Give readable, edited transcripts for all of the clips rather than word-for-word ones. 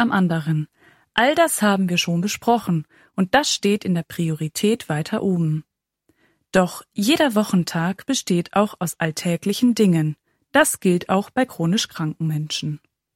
am anderen. All das haben wir schon besprochen und das steht in der Priorität weiter oben. Doch jeder Wochentag besteht auch aus alltäglichen Dingen. Das gilt auch bei chronisch kranken Menschen.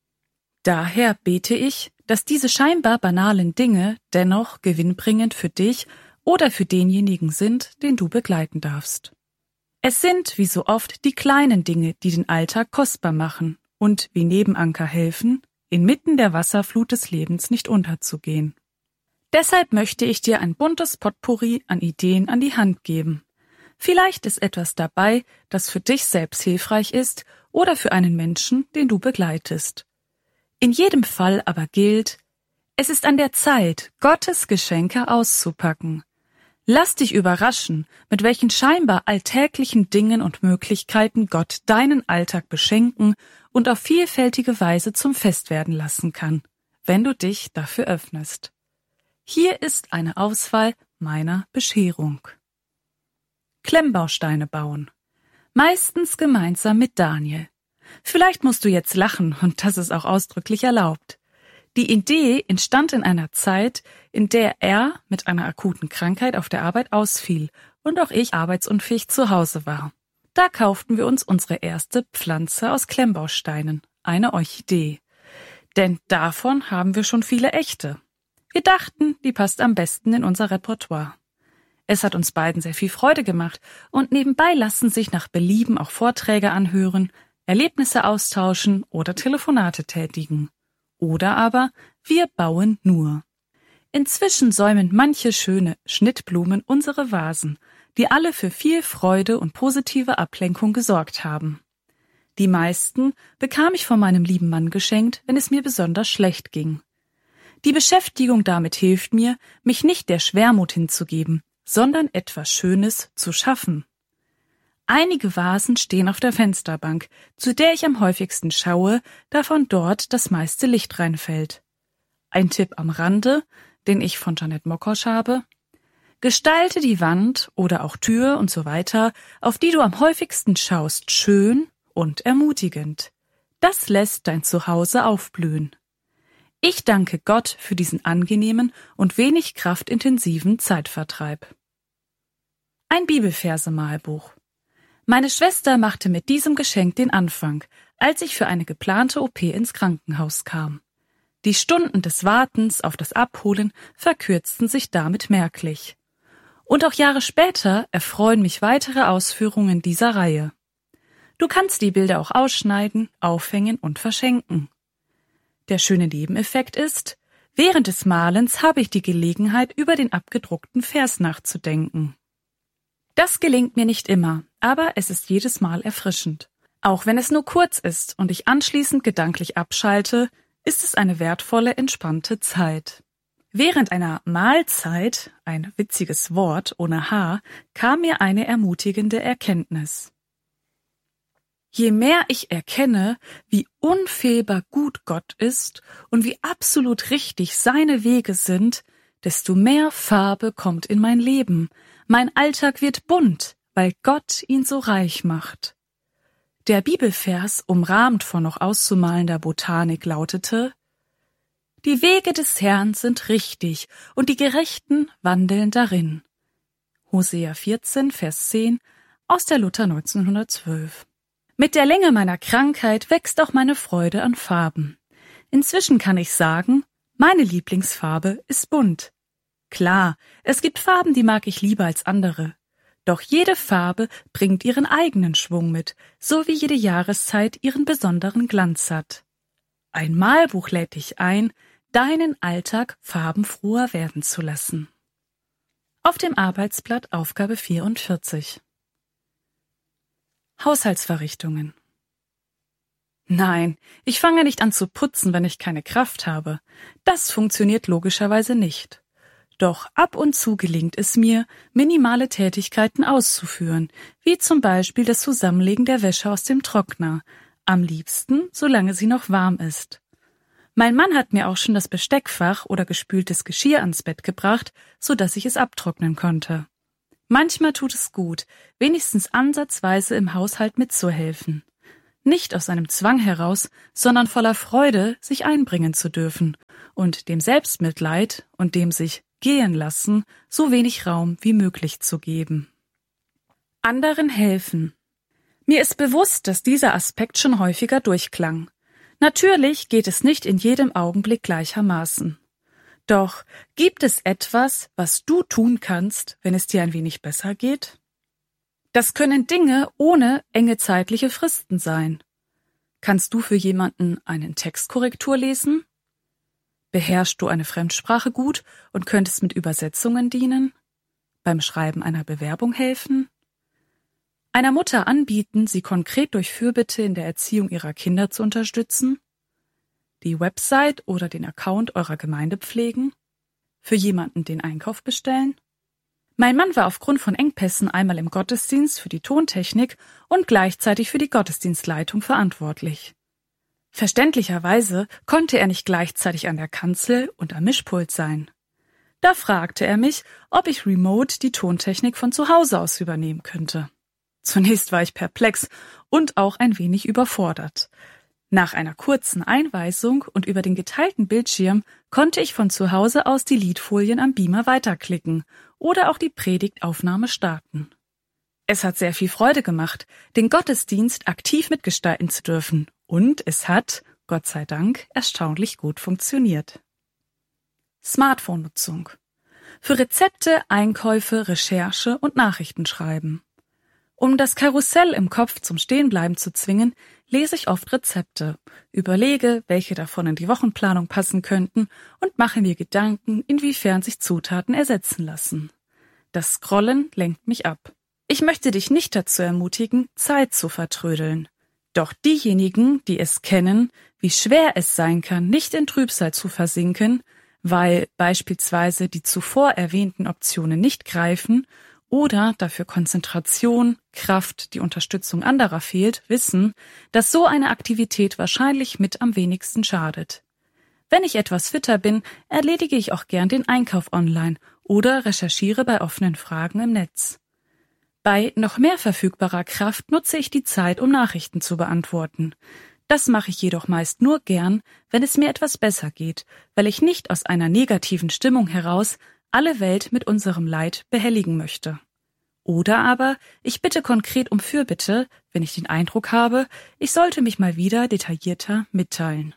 Daher bete ich, dass diese scheinbar banalen Dinge dennoch gewinnbringend für dich oder für denjenigen sind, den du begleiten darfst. Es sind, wie so oft, die kleinen Dinge, die den Alltag kostbar machen und wie Nebenanker helfen, inmitten der Wasserflut des Lebens nicht unterzugehen. Deshalb möchte ich dir ein buntes Potpourri an Ideen an die Hand geben. Vielleicht ist etwas dabei, das für dich selbst hilfreich ist oder für einen Menschen, den du begleitest. In jedem Fall aber gilt, es ist an der Zeit, Gottes Geschenke auszupacken. Lass dich überraschen, mit welchen scheinbar alltäglichen Dingen und Möglichkeiten Gott deinen Alltag beschenken und auf vielfältige Weise zum Fest werden lassen kann, wenn du dich dafür öffnest. Hier ist eine Auswahl meiner Bescherung. Klemmbausteine bauen. Meistens gemeinsam mit Daniel. Vielleicht musst du jetzt lachen und das ist auch ausdrücklich erlaubt. Die Idee entstand in einer Zeit, in der er mit einer akuten Krankheit auf der Arbeit ausfiel und auch ich arbeitsunfähig zu Hause war. Da kauften wir uns unsere erste Pflanze aus Klemmbausteinen, eine Orchidee. Denn davon haben wir schon viele echte. Wir dachten, die passt am besten in unser Repertoire. Es hat uns beiden sehr viel Freude gemacht und nebenbei lassen sich nach Belieben auch Vorträge anhören, Erlebnisse austauschen oder Telefonate tätigen. Oder aber wir bauen nur. Inzwischen säumen manche schöne Schnittblumen unsere Vasen, die alle für viel Freude und positive Ablenkung gesorgt haben. Die meisten bekam ich von meinem lieben Mann geschenkt, wenn es mir besonders schlecht ging. Die Beschäftigung damit hilft mir, mich nicht der Schwermut hinzugeben, sondern etwas Schönes zu schaffen. Einige Vasen stehen auf der Fensterbank, zu der ich am häufigsten schaue, da von dort das meiste Licht reinfällt. Ein Tipp am Rande, den ich von Jeanette Mokosch habe: Gestalte die Wand oder auch Tür und so weiter, auf die du am häufigsten schaust, schön und ermutigend. Das lässt dein Zuhause aufblühen. Ich danke Gott für diesen angenehmen und wenig kraftintensiven Zeitvertreib. Ein Bibelverse-Malbuch. Meine Schwester machte mit diesem Geschenk den Anfang, als ich für eine geplante OP ins Krankenhaus kam. Die Stunden des Wartens auf das Abholen verkürzten sich damit merklich. Und auch Jahre später erfreuen mich weitere Ausführungen dieser Reihe. Du kannst die Bilder auch ausschneiden, aufhängen und verschenken. Der schöne Nebeneffekt ist, während des Malens habe ich die Gelegenheit, über den abgedruckten Vers nachzudenken. Das gelingt mir nicht immer, aber es ist jedes Mal erfrischend. Auch wenn es nur kurz ist und ich anschließend gedanklich abschalte, ist es eine wertvolle, entspannte Zeit. Während einer Mahlzeit, ein witziges Wort ohne H, kam mir eine ermutigende Erkenntnis. Je mehr ich erkenne, wie unfehlbar gut Gott ist und wie absolut richtig seine Wege sind, desto mehr Farbe kommt in mein Leben. Mein Alltag wird bunt, weil Gott ihn so reich macht. Der Bibelvers, umrahmt von noch auszumalender Botanik, lautete: Die Wege des Herrn sind richtig und die Gerechten wandeln darin. Hosea 14, Vers 10 aus der Luther 1912. Mit der Länge meiner Krankheit wächst auch meine Freude an Farben. Inzwischen kann ich sagen, meine Lieblingsfarbe ist bunt. Klar, es gibt Farben, die mag ich lieber als andere. Doch jede Farbe bringt ihren eigenen Schwung mit, so wie jede Jahreszeit ihren besonderen Glanz hat. Ein Malbuch lädt dich ein, deinen Alltag farbenfroher werden zu lassen. Auf dem Arbeitsblatt Aufgabe 44. Haushaltsverrichtungen. Nein, ich fange nicht an zu putzen, wenn ich keine Kraft habe. Das funktioniert logischerweise nicht. Doch ab und zu gelingt es mir, minimale Tätigkeiten auszuführen, wie zum Beispiel das Zusammenlegen der Wäsche aus dem Trockner, am liebsten, solange sie noch warm ist. Mein Mann hat mir auch schon das Besteckfach oder gespültes Geschirr ans Bett gebracht, so dass ich es abtrocknen konnte. Manchmal tut es gut, wenigstens ansatzweise im Haushalt mitzuhelfen. nicht aus einem Zwang heraus, sondern voller Freude, sich einbringen zu dürfen und dem Selbstmitleid und dem sich gehen lassen so wenig Raum wie möglich zu geben. Anderen helfen. Mir ist bewusst, dass dieser Aspekt schon häufiger durchklang. Natürlich geht es nicht in jedem Augenblick gleichermaßen. Doch gibt es etwas, was du tun kannst, wenn es dir ein wenig besser geht? Das können Dinge ohne enge zeitliche Fristen sein. Kannst du für jemanden einen Textkorrektur lesen? Beherrschst du eine Fremdsprache gut und könntest mit Übersetzungen dienen? Beim Schreiben einer Bewerbung helfen? Einer Mutter anbieten, sie konkret durch Fürbitte in der Erziehung ihrer Kinder zu unterstützen? Die Website oder den Account eurer Gemeinde pflegen? Für jemanden den Einkauf bestellen? Mein Mann war aufgrund von Engpässen einmal im Gottesdienst für die Tontechnik und gleichzeitig für die Gottesdienstleitung verantwortlich. Verständlicherweise konnte er nicht gleichzeitig an der Kanzel und am Mischpult sein. Da fragte er mich, ob ich remote die Tontechnik von zu Hause aus übernehmen könnte. Zunächst war ich perplex und auch ein wenig überfordert. Nach einer kurzen Einweisung und über den geteilten Bildschirm konnte ich von zu Hause aus die Liedfolien am Beamer weiterklicken oder auch die Predigtaufnahme starten. Es hat sehr viel Freude gemacht, den Gottesdienst aktiv mitgestalten zu dürfen, und es hat, Gott sei Dank, erstaunlich gut funktioniert. Smartphone-Nutzung. Für Rezepte, Einkäufe, Recherche und Nachrichtenschreiben. Um das Karussell im Kopf zum Stehenbleiben zu zwingen, lese ich oft Rezepte, überlege, welche davon in die Wochenplanung passen könnten und mache mir Gedanken, inwiefern sich Zutaten ersetzen lassen. Das Scrollen lenkt mich ab. Ich möchte dich nicht dazu ermutigen, Zeit zu vertrödeln. Doch diejenigen, die es kennen, wie schwer es sein kann, nicht in Trübsal zu versinken, weil beispielsweise die zuvor erwähnten Optionen nicht greifen oder dafür Konzentration, Kraft, die Unterstützung anderer fehlt, wissen, dass so eine Aktivität wahrscheinlich mit am wenigsten schadet. Wenn ich etwas fitter bin, erledige ich auch gern den Einkauf online oder recherchiere bei offenen Fragen im Netz. Bei noch mehr verfügbarer Kraft nutze ich die Zeit, um Nachrichten zu beantworten. Das mache ich jedoch meist nur gern, wenn es mir etwas besser geht, weil ich nicht aus einer negativen Stimmung heraus alle Welt mit unserem Leid behelligen möchte. Oder aber ich bitte konkret um Fürbitte, wenn ich den Eindruck habe, ich sollte mich mal wieder detaillierter mitteilen.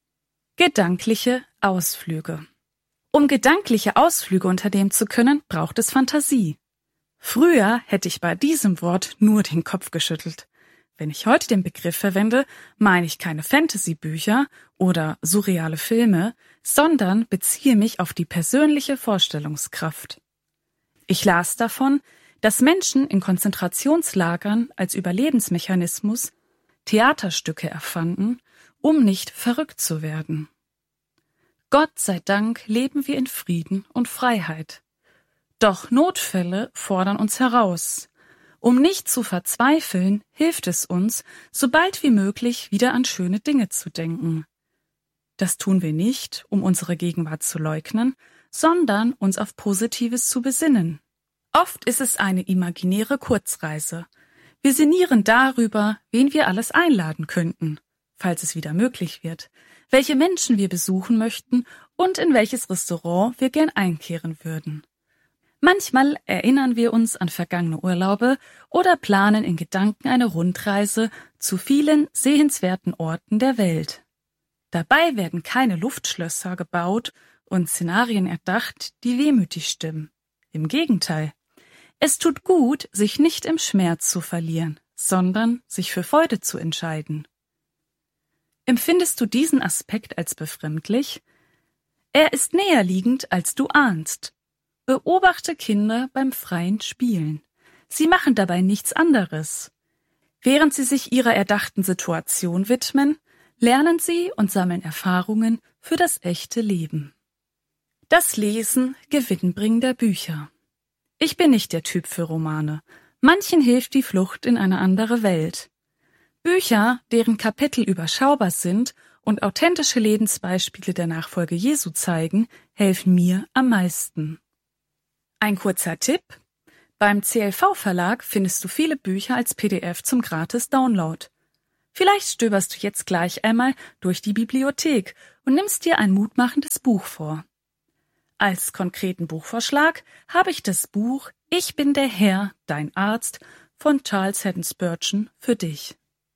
Gedankliche Ausflüge. Um gedankliche Ausflüge unternehmen zu können, braucht es Fantasie. Früher hätte ich bei diesem Wort nur den Kopf geschüttelt. Wenn ich heute den Begriff verwende, meine ich keine Fantasy-Bücher oder surreale Filme, sondern beziehe mich auf die persönliche Vorstellungskraft. Ich las davon, dass Menschen in Konzentrationslagern als Überlebensmechanismus Theaterstücke erfanden, um nicht verrückt zu werden. Gott sei Dank leben wir in Frieden und Freiheit. Doch Notfälle fordern uns heraus. Um nicht zu verzweifeln, hilft es uns, so bald wie möglich wieder an schöne Dinge zu denken. Das tun wir nicht, um unsere Gegenwart zu leugnen, sondern uns auf Positives zu besinnen. Oft ist es eine imaginäre Kurzreise. Wir sinnieren darüber, wen wir alles einladen könnten, falls es wieder möglich wird, welche Menschen wir besuchen möchten und in welches Restaurant wir gern einkehren würden. Manchmal erinnern wir uns an vergangene Urlaube oder planen in Gedanken eine Rundreise zu vielen sehenswerten Orten der Welt. Dabei werden keine Luftschlösser gebaut und Szenarien erdacht, die wehmütig stimmen. Im Gegenteil. Es tut gut, sich nicht im Schmerz zu verlieren, sondern sich für Freude zu entscheiden. Empfindest du diesen Aspekt als befremdlich? Er ist näher liegend, als du ahnst. Beobachte Kinder beim freien Spielen. Sie machen dabei nichts anderes. Während sie sich ihrer erdachten Situation widmen, lernen sie und sammeln Erfahrungen für das echte Leben. Das Lesen gewinnbringender Bücher. Ich bin nicht der Typ für Romane. Manchen hilft die Flucht in eine andere Welt. Bücher, deren Kapitel überschaubar sind und authentische Lebensbeispiele der Nachfolge Jesu zeigen, helfen mir am meisten. Ein kurzer Tipp: Beim CLV-Verlag findest du viele Bücher als PDF zum Gratis-Download. Vielleicht stöberst du jetzt gleich einmal durch die Bibliothek und nimmst dir ein mutmachendes Buch vor. Als konkreten Buchvorschlag habe ich das Buch »Ich bin der Herr, dein Arzt« von Charles Haddon Spurgeon für dich.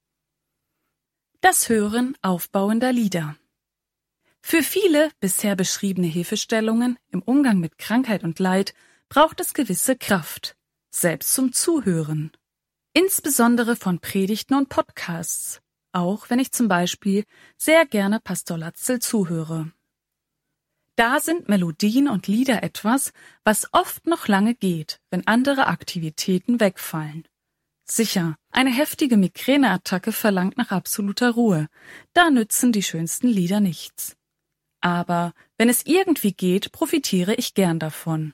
Das Hören aufbauender Lieder. Für viele bisher beschriebene Hilfestellungen im Umgang mit Krankheit und Leid braucht es gewisse Kraft, selbst zum Zuhören. Insbesondere von Predigten und Podcasts, auch wenn ich zum Beispiel sehr gerne Pastor Latzel zuhöre. Da sind Melodien und Lieder etwas, was oft noch lange geht, wenn andere Aktivitäten wegfallen. Sicher, eine heftige Migräneattacke verlangt nach absoluter Ruhe, da nützen die schönsten Lieder nichts. Aber wenn es irgendwie geht, profitiere ich gern davon.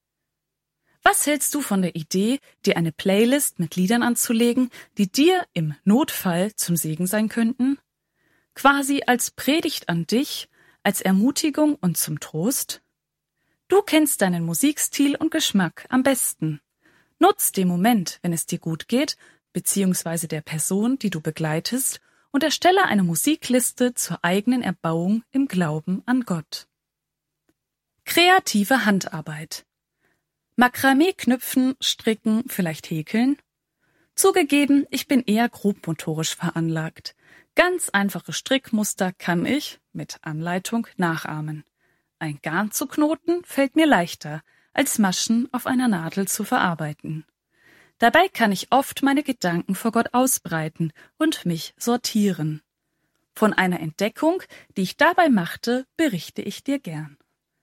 Was hältst du von der Idee, dir eine Playlist mit Liedern anzulegen, die dir im Notfall zum Segen sein könnten? Quasi als Predigt an dich, als Ermutigung und zum Trost? Du kennst deinen Musikstil und Geschmack am besten. Nutz den Moment, wenn es dir gut geht, beziehungsweise der Person, die du begleitest, und erstelle eine Musikliste zur eigenen Erbauung im Glauben an Gott. Kreative Handarbeit. Makramee knüpfen, stricken, vielleicht häkeln? Zugegeben, ich bin eher grobmotorisch veranlagt. Ganz einfache Strickmuster kann ich, mit Anleitung, nachahmen. Ein Garn zu knoten fällt mir leichter, als Maschen auf einer Nadel zu verarbeiten. Dabei kann ich oft meine Gedanken vor Gott ausbreiten und mich sortieren. Von einer Entdeckung, die ich dabei machte, berichte ich dir gern.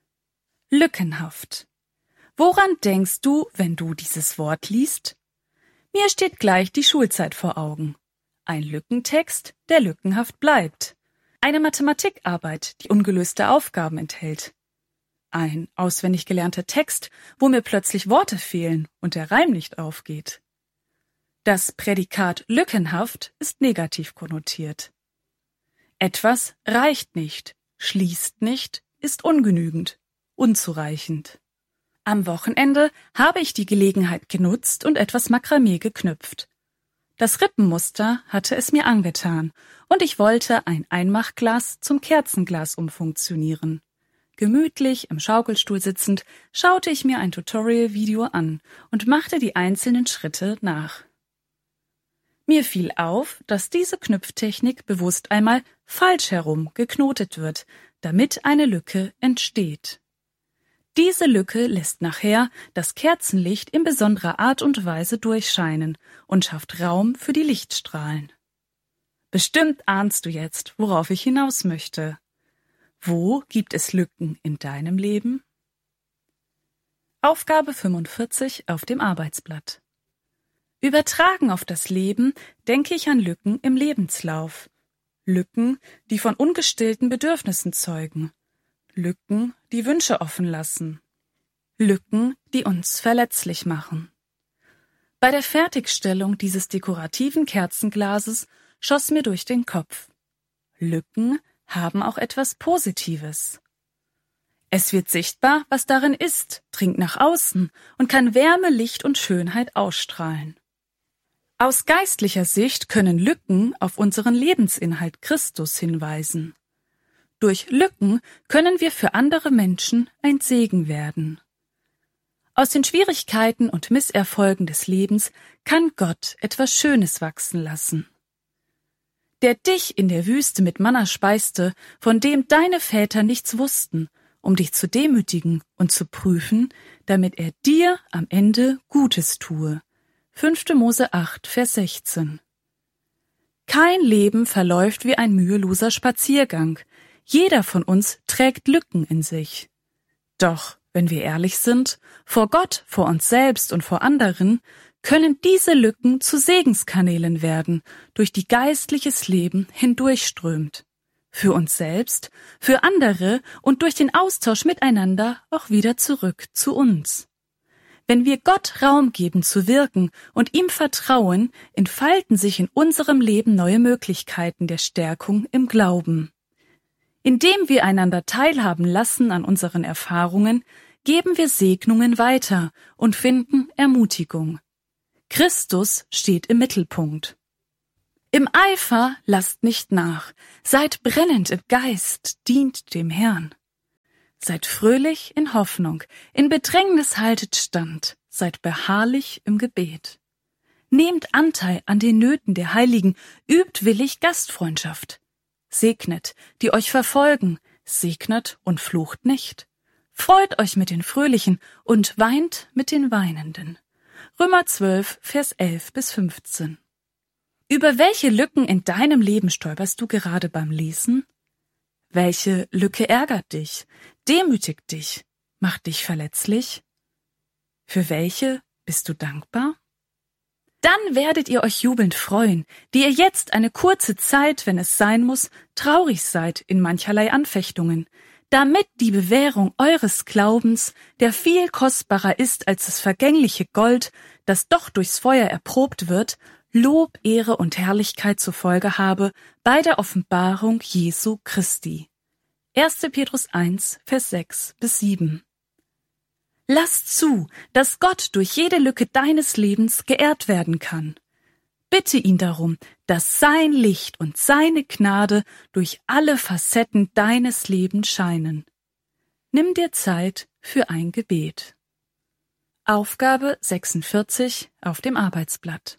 Lückenhaft. Woran denkst du, wenn du dieses Wort liest? Mir steht gleich die Schulzeit vor Augen. Ein Lückentext, der lückenhaft bleibt. Eine Mathematikarbeit, die ungelöste Aufgaben enthält. Ein auswendig gelernter Text, wo mir plötzlich Worte fehlen und der Reim nicht aufgeht. Das Prädikat lückenhaft ist negativ konnotiert. Etwas reicht nicht, schließt nicht, ist ungenügend, unzureichend. Am Wochenende habe ich die Gelegenheit genutzt und etwas Makramee geknüpft. Das Rippenmuster hatte es mir angetan und ich wollte ein Einmachglas zum Kerzenglas umfunktionieren. Gemütlich im Schaukelstuhl sitzend schaute ich mir ein Tutorial-Video an und machte die einzelnen Schritte nach. Mir fiel auf, dass diese Knüpftechnik bewusst einmal falsch herum geknotet wird, damit eine Lücke entsteht. Diese Lücke lässt nachher das Kerzenlicht in besonderer Art und Weise durchscheinen und schafft Raum für die Lichtstrahlen. Bestimmt ahnst du jetzt, worauf ich hinaus möchte. Wo gibt es Lücken in deinem Leben? Aufgabe 45 auf dem Arbeitsblatt. Übertragen auf das Leben denke ich an Lücken im Lebenslauf. Lücken, die von ungestillten Bedürfnissen zeugen. Lücken, die Wünsche offen lassen. Lücken, die uns verletzlich machen. Bei der Fertigstellung dieses dekorativen Kerzenglases schoss mir durch den Kopf: Lücken haben auch etwas Positives. Es wird sichtbar, was darin ist, dringt nach außen und kann Wärme, Licht und Schönheit ausstrahlen. Aus geistlicher Sicht können Lücken auf unseren Lebensinhalt Christus hinweisen. Durch Lücken können wir für andere Menschen ein Segen werden. Aus den Schwierigkeiten und Misserfolgen des Lebens kann Gott etwas Schönes wachsen lassen. Der dich in der Wüste mit Manna speiste, von dem deine Väter nichts wussten, um dich zu demütigen und zu prüfen, damit er dir am Ende Gutes tue. 5. Mose 8, Vers 16. Kein Leben verläuft wie ein müheloser Spaziergang. Jeder von uns trägt Lücken in sich. Doch, wenn wir ehrlich sind, vor Gott, vor uns selbst und vor anderen, können diese Lücken zu Segenskanälen werden, durch die geistliches Leben hindurchströmt. Für uns selbst, für andere und durch den Austausch miteinander auch wieder zurück zu uns. Wenn wir Gott Raum geben zu wirken und ihm vertrauen, entfalten sich in unserem Leben neue Möglichkeiten der Stärkung im Glauben. Indem wir einander teilhaben lassen an unseren Erfahrungen, geben wir Segnungen weiter und finden Ermutigung. Christus steht im Mittelpunkt. Im Eifer lasst nicht nach, seid brennend im Geist, dient dem Herrn. Seid fröhlich in Hoffnung, in Bedrängnis haltet stand, seid beharrlich im Gebet. Nehmt Anteil an den Nöten der Heiligen, übt willig Gastfreundschaft. Segnet, die euch verfolgen, segnet und flucht nicht. Freut euch mit den Fröhlichen und weint mit den Weinenden. Römer 12, Vers 11 bis 15. Über welche Lücken in deinem Leben stolperst du gerade beim Lesen? Welche Lücke ärgert dich, demütigt dich, macht dich verletzlich? Für welche bist du dankbar? Dann werdet ihr euch jubelnd freuen, die ihr jetzt eine kurze Zeit, wenn es sein muss, traurig seid in mancherlei Anfechtungen, damit die Bewährung eures Glaubens, der viel kostbarer ist als das vergängliche Gold, das doch durchs Feuer erprobt wird, Lob, Ehre und Herrlichkeit zur Folge habe bei der Offenbarung Jesu Christi. 1. Petrus 1, Vers 6 bis 7. Lass zu, dass Gott durch jede Lücke deines Lebens geehrt werden kann. Bitte ihn darum, dass sein Licht und seine Gnade durch alle Facetten deines Lebens scheinen. Nimm dir Zeit für ein Gebet. Aufgabe 46 auf dem Arbeitsblatt.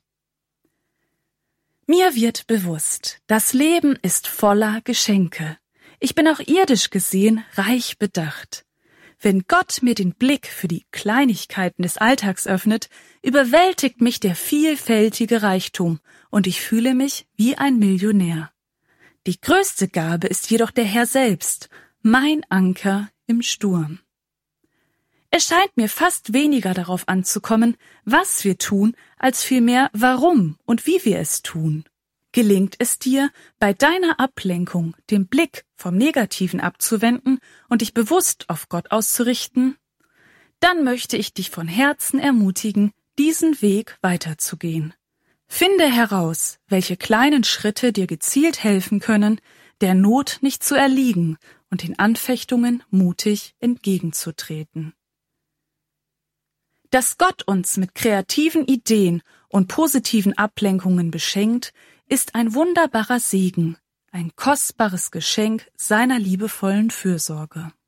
Mir wird bewusst, das Leben ist voller Geschenke. Ich bin auch irdisch gesehen reich bedacht. Wenn Gott mir den Blick für die Kleinigkeiten des Alltags öffnet, überwältigt mich der vielfältige Reichtum und ich fühle mich wie ein Millionär. Die größte Gabe ist jedoch der Herr selbst, mein Anker im Sturm. Es scheint mir fast weniger darauf anzukommen, was wir tun, als vielmehr warum und wie wir es tun. Gelingt es dir, bei deiner Ablenkung den Blick vom Negativen abzuwenden und dich bewusst auf Gott auszurichten? Dann möchte ich dich von Herzen ermutigen, diesen Weg weiterzugehen. Finde heraus, welche kleinen Schritte dir gezielt helfen können, der Not nicht zu erliegen und den Anfechtungen mutig entgegenzutreten. Dass Gott uns mit kreativen Ideen und positiven Ablenkungen beschenkt, ist ein wunderbarer Segen, ein kostbares Geschenk seiner liebevollen Fürsorge.